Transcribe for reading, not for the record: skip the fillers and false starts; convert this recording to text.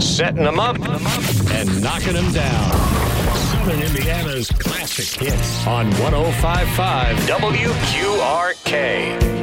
setting them up and knocking them down. Southern Indiana's classic hits on 105.5 WQRK.